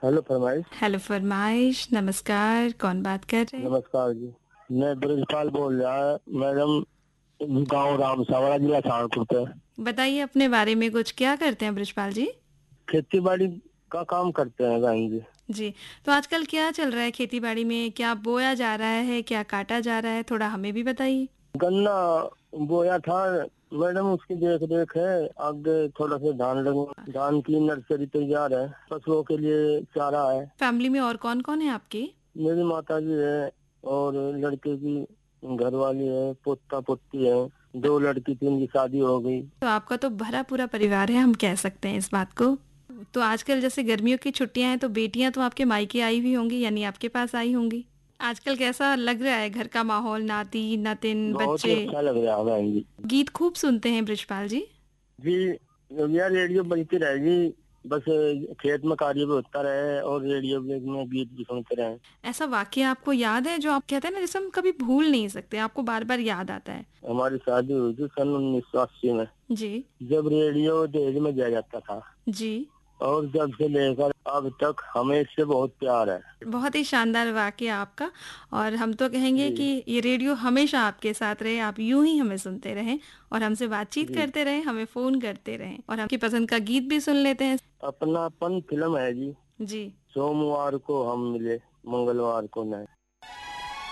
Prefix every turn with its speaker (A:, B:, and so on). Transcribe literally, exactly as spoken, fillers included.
A: Hello फरमाइश।
B: Hello फरमाइश, नमस्कार। कौन बात कर रहे हैं?
A: नमस्कार जी। मैं ब्रजपाल बोल रहा है मैडम। गांव राम सावड़ा, जिला सहारनपुर से।
B: बताइए अपने बारे में कुछ। क्या करते हैं बृजपाल जी?
A: खेती बाड़ी का काम करते हैं बहन जी।
B: जी। तो आजकल क्या चल रहा है खेती बाड़ी में? क्या बोया जा रहा है, क्या काटा जा रहा है? थोड़ा हमें भी बताइए।
A: गन्ना बोया था मैडम, उसकी देख रेख है। आगे थोड़ा सा धान लगे, धान की नर्सरी तैयार है। फसलों के लिए चारा है।
B: फैमिली में और कौन कौन है आपके?
A: मेरी माता जी है और लड़के की घरवाली है, पोता पोती है। दो लड़की थी, उनकी शादी हो गई।
B: तो आपका तो भरा पूरा परिवार है, हम कह सकते हैं इस बात को। तो आजकल जैसे गर्मियों की छुट्टियां हैं तो बेटियां तो आपके मायके आई हुई होंगी, यानी आपके पास आई होंगी। आजकल कैसा लग रहा है घर का माहौल? नाती नातिन
A: बहुत ही
B: बच्चे
A: अच्छा लग रहा है बहन जी।
B: गीत खूब सुनते हैं बृजपाल जी?
A: जी, यार रेडियो बजती रहेगी। बस खेत में कार्य भी होता रहे और रेडियो में गीत भी सुनते रहे।
B: ऐसा वाकया आपको याद है जो आप कहते हैं ना, जिसे हम कभी भूल नहीं सकते, आपको बार बार याद आता है?
A: हमारी शादी हुई थी सन उन्नीस सौ अस्सी में,
B: जी।
A: जब रेडियो दहेज में दिया जाता था।
B: जी।
A: और जब से लेकर अब तक हमें इससे बहुत प्यार है।
B: बहुत ही शानदार वाकया आपका। और हम तो कहेंगे कि
A: जी।
B: ये रेडियो हमेशा आपके साथ रहे, आप यूं ही हमें सुनते रहें और हमसे बातचीत
A: जी,
B: करते रहें, हमें फोन करते रहें और आपकी पसंद का गीत भी सुन लेते हैं।
A: अपनापन फिल्म है जी।
B: जी।
A: सोमवार को हम मिले, मंगलवार को नहीं।